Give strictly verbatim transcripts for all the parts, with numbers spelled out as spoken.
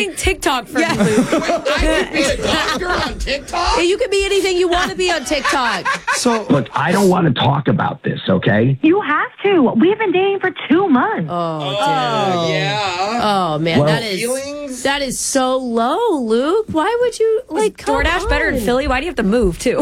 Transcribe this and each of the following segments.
getting TikTok from Yeah. you, Luke. Wait, I could be a doctor on TikTok? Yeah, you can be anything you want to be on TikTok. So, Look, I don't want to talk about this, okay? You have to. We've been dating for two months. Oh, Oh, yeah. oh man, Well- that is Feelings? that is so low, Luke. Why would you like come DoorDash on? better in Philly? Why do you have to move, too?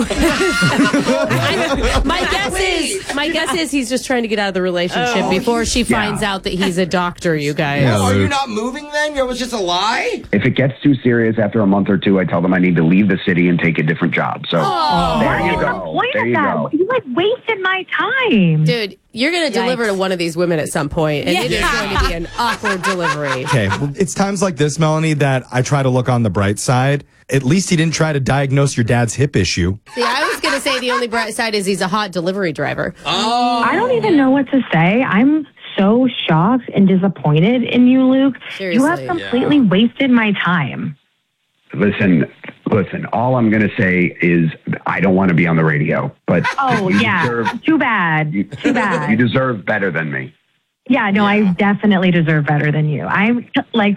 I, my guess is my guess is he's just trying to get out of the relationship Oh, before she yeah. finds out that he's a doctor. You guys. Yeah. Oh, are you Luke. not moving then? It was just a lie? If it gets too serious after a month or two, I tell them I need to leave the city and take a different job. So there you What's the go. point There of you that? go. You like wasted my time. Dude, you're going to deliver to one of these women at some point, and it is Yeah. going to be an awkward delivery. okay, well, it's times like this, Melanie, that I try to look on the bright side. At least he didn't try to diagnose your dad's hip issue. See, I was going to say the only bright side is he's a hot delivery driver. Oh. I don't even know what to say. I'm so shocked and disappointed in you, Luke. Seriously. You have completely wasted my time. Listen, listen, all I'm going to say is I don't want to be on the radio, but Oh, you yeah. deserve, Too bad. you, Too bad. you deserve better than me. Yeah, no, I definitely deserve better than you. I'm like,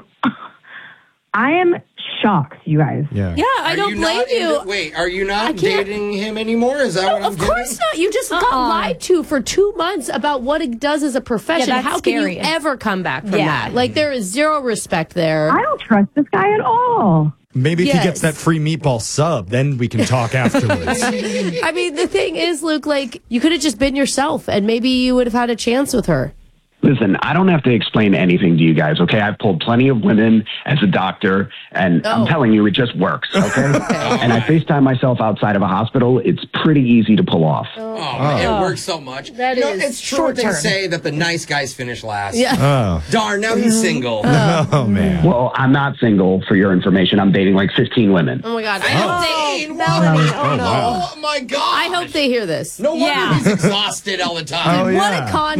I am shocked, you guys. Yeah. Yeah, I Are don't you blame not you. into- wait, are you not can't- dating him anymore? Is that No, what I'm of getting? course not. You just got Uh-uh. lied to for two months about what it does as a profession. Yeah, that's How can scary. you ever come back from Yeah. that? Like, there is zero respect there. I don't trust this guy at all. Maybe if Yes. he gets that free meatball sub, then we can talk afterwards. I mean, the thing is, Luke, like, you could have just been yourself, and maybe you would have had a chance with her. Listen, I don't have to explain anything to you guys, okay? I've pulled plenty of women as a doctor, and Oh. I'm telling you, it just works, okay? And I FaceTime myself outside of a hospital. It's pretty easy to pull off. Oh, man, it works so much. That you know, is it's true what they short-term. say that the nice guys finish last. Yeah. Oh. Darn, now he's single. Oh, man. Well, I'm not single, for your information. I'm dating like fifteen women. Oh, my God. I I hope know. they, Melanie, oh, no. Oh, my God. I hope they hear this. No wonder Yeah. he's exhausted all the time. Oh, What yeah. a con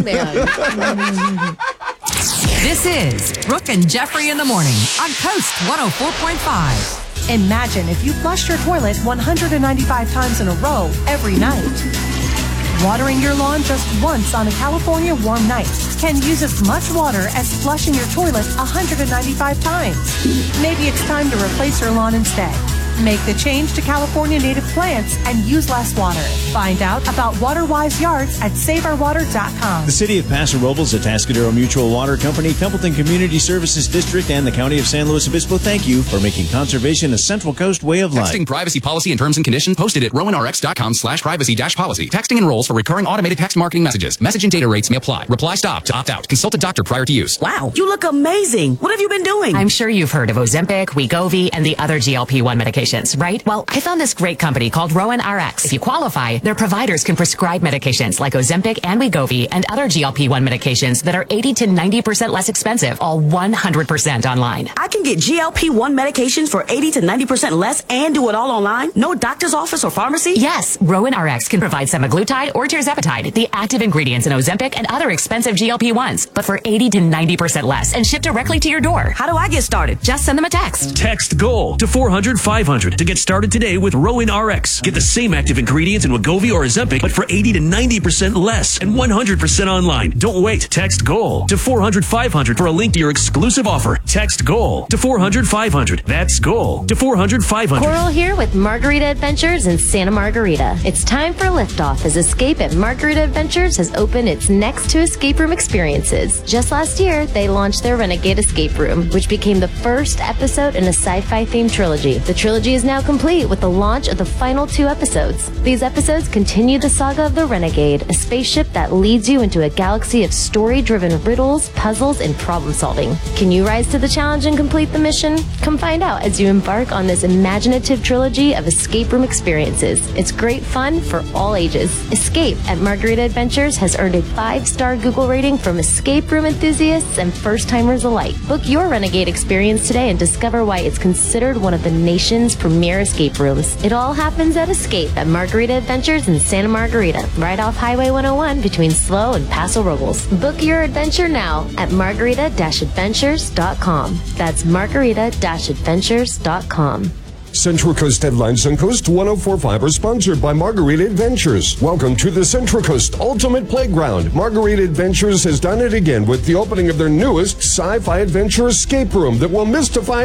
man. This is Brooke and Jeffrey in the morning on Coast one oh four point five. Imagine if you flushed your toilet one hundred ninety-five times in a row every night. Watering your lawn just once on a California warm night can use as much water as flushing your toilet one hundred ninety-five times. Maybe it's time to replace your lawn instead. Make the change to California native plants and use less water. Find out about WaterWise Yards at save our water dot com. The City of Paso Robles, Atascadero Mutual Water Company, Templeton Community Services District, and the County of San Luis Obispo thank you for making conservation a Central Coast way of life. Texting privacy policy and terms and conditions posted at rowan r x dot com slash privacy dash policy. Texting enrolls for recurring automated text marketing messages. Message and data rates may apply. Reply stop to opt out. Consult a doctor prior to use. Wow, you look amazing. What have you been doing? I'm sure you've heard of Ozempic, Wegovy, and the other G L P one medications, right? Well, I found this great company called Rowan R X. If you qualify, their providers can prescribe medications like Ozempic and Wegovy and other G L P one medications that are eighty to ninety percent less expensive, all one hundred percent online. I can get G L P one medications for eighty to ninety percent less and do it all online? No doctor's office or pharmacy? Yes, Rowan R X can provide semaglutide or tirzepatide, the active ingredients in Ozempic and other expensive G L P ones, but for eighty to ninety percent less and shipped directly to your door. How do I get started? Just send them a text. Text GOAL to four hundred five hundred to get started today with Rowan R X. Get the same active ingredients in Wegovy or Ozempic, but for eighty to ninety percent less and one hundred percent online. Don't wait. Text GOAL to four hundred five hundred for a link to your exclusive offer. Text GOAL to four hundred five hundred. That's GOAL to four hundred five hundred. Coral here with Margarita Adventures in Santa Margarita. It's time for liftoff as Escape at Margarita Adventures has opened its next two escape room experiences. Just last year, they launched their Renegade Escape Room, which became the first episode in a sci-fi themed trilogy. The trilogy is now complete with the launch of the final two episodes. These episodes continue the saga of the Renegade, a spaceship that leads you into a galaxy of story-driven riddles, puzzles, and problem solving. Can you rise to the challenge and complete the mission? Come find out as you embark on this imaginative trilogy of escape room experiences. It's great fun for all ages. Escape at Margarita Adventures has earned a five-star Google rating from escape room enthusiasts and first-timers alike. Book your Renegade experience today and discover why it's considered one of the nation's premier escape rooms. It all happens at Escape at Margarita Adventures in Santa Margarita, right off Highway one oh one between Slow and Paso Robles. Book your adventure now at margarita dash adventures dot com. That's margarita dash adventures dot com. Central Coast Headlines on Coast one oh four point five are sponsored by Margarita Adventures. Welcome to the Central Coast Ultimate Playground. Margarita Adventures has done it again with the opening of their newest sci-fi adventure escape room that will mystify